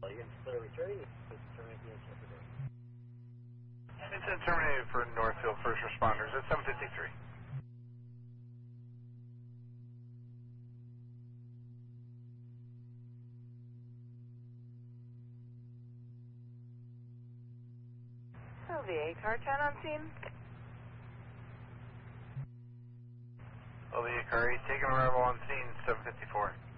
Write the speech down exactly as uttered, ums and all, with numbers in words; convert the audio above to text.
You can consider returning. You can terminate the incident. Incident terminated for Northfield first responders at seven fifty-three. L V A, car ten on scene. L V A car eight, taking arrival on scene, seven fifty-four.